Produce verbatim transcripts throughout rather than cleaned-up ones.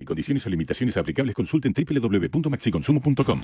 Condiciones y limitaciones aplicables. Consulten doble u doble u doble u punto maxiconsumo punto com.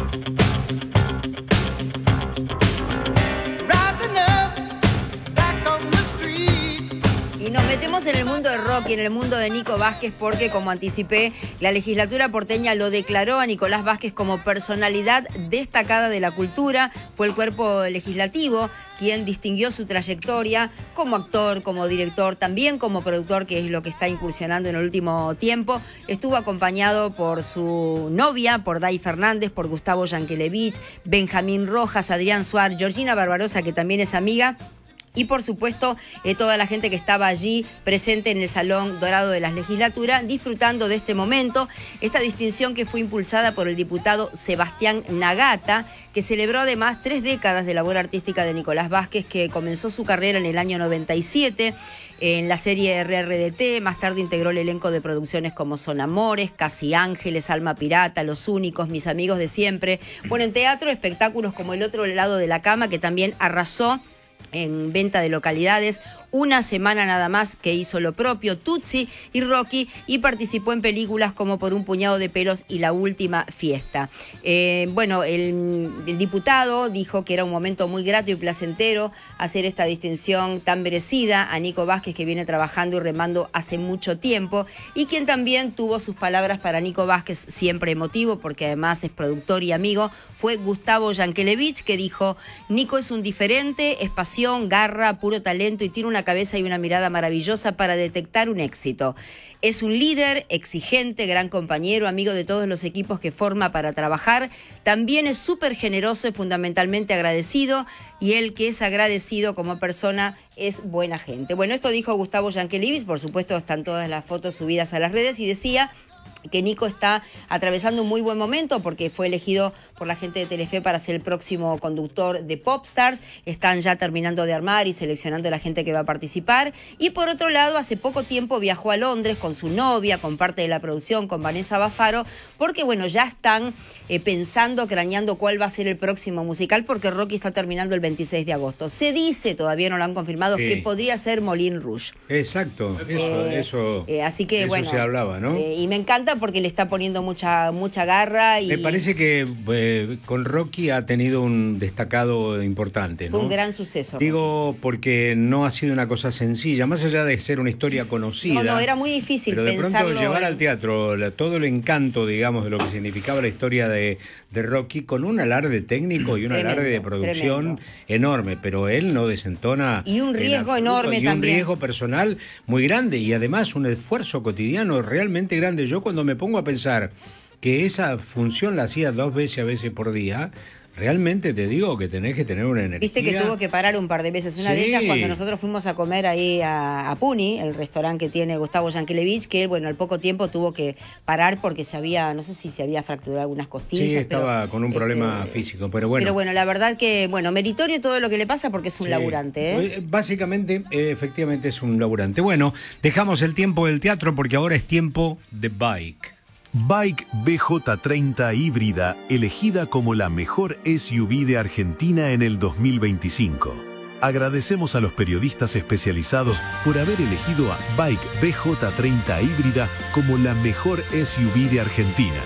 Y nos metemos en el mundo de rock y en el mundo de Nico Vázquez porque, como anticipé, la legislatura porteña lo declaró a Nicolás Vázquez como personalidad destacada de la cultura. Fue el cuerpo legislativo quien distinguió su trayectoria como actor, como director, también como productor, que es lo que está incursionando en el último tiempo. Estuvo acompañado por su novia, por Day Fernández, por Gustavo Yankelevich, Benjamín Rojas, Adrián Suárez, Georgina Barbarosa, que también es amiga. Y por supuesto, eh, toda la gente que estaba allí presente en el Salón Dorado de la Legislatura, disfrutando de este momento. Esta distinción que fue impulsada por el diputado Sebastián Nagata, que celebró además tres décadas de labor artística de Nicolás Vázquez, que comenzó su carrera en el año noventa y siete en la serie R R D T, más tarde integró el elenco de producciones como Son Amores, Casi Ángeles, Alma Pirata, Los Únicos, Mis Amigos de Siempre. Bueno, en teatro, espectáculos como El Otro Lado de la Cama, que también arrasó en venta de localidades. Una semana nada más que hizo lo propio, Tutsi y Rocky, y participó en películas como Por un puñado de pelos y La última fiesta. Eh, bueno, el, el diputado dijo que era un momento muy grato y placentero hacer esta distinción tan merecida a Nico Vázquez, que viene trabajando y remando hace mucho tiempo, y quien también tuvo sus palabras para Nico Vázquez, siempre emotivo, porque además es productor y amigo, fue Gustavo Yankelevich, que dijo: Nico es un diferente, es pasión, garra, puro talento y tiene una cabeza y una mirada maravillosa para detectar un éxito. Es un líder, exigente, gran compañero, amigo de todos los equipos que forma para trabajar. También es súper generoso y fundamentalmente agradecido, y él, que es agradecido como persona, es buena gente. Bueno, esto dijo Gustavo Yankelevich, por supuesto están todas las fotos subidas a las redes, y decía que Nico está atravesando un muy buen momento porque fue elegido por la gente de Telefe para ser el próximo conductor de Popstars. Están ya terminando de armar y seleccionando a la gente que va a participar. Y por otro lado, hace poco tiempo viajó a Londres con su novia, con parte de la producción, con Vanessa Bafaro, porque bueno, ya están eh, pensando, craneando cuál va a ser el próximo musical, porque Rocky está terminando el veintiséis de agosto. Se dice, todavía no lo han confirmado, sí, que podría ser Moulin Rouge. Exacto, eso, eh, eso, eh, así que, eso bueno, se hablaba, ¿no? Eh, y me encanta porque le está poniendo mucha mucha garra. Y me parece que eh, con Rocky ha tenido un destacado importante, ¿no? Fue un gran suceso. Digo, Rocky, porque no ha sido una cosa sencilla, más allá de ser una historia conocida. No, no, era muy difícil pero de pensarlo. pronto llevar en... al teatro la, todo el encanto, digamos, de lo que significaba la historia de, de Rocky, con un alarde técnico y un tremendo, alarde de producción tremendo, enorme, pero él no desentona. Y un riesgo en enorme y también. Y un riesgo personal muy grande, y además un esfuerzo cotidiano realmente grande. Yo cuando me pongo a pensar que esa función la hacía dos veces a veces por día, realmente te digo que tenés que tener una energía. Viste que tuvo que parar un par de veces. Una sí. de ellas cuando nosotros fuimos a comer ahí a, a Puni, el restaurante que tiene Gustavo Yankelevich, que bueno, al poco tiempo tuvo que parar porque se había, no sé si se había fracturado algunas costillas. Sí, estaba pero, con un problema este, físico, pero bueno. Pero bueno, la verdad que, bueno, meritorio todo lo que le pasa porque es un sí. laburante, ¿eh? Básicamente, eh, efectivamente es un laburante. Bueno, dejamos el tiempo del teatro porque ahora es tiempo de Bike. Bike B J treinta híbrida, elegida como la mejor S U V de Argentina en el dos mil veinticinco. Agradecemos a los periodistas especializados por haber elegido a Bike B J treinta híbrida como la mejor S U V de Argentina.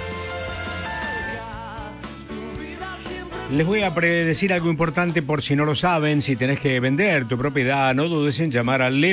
Les voy a predecir algo importante por si no lo saben. Si tenés que vender tu propiedad, no dudes en llamar al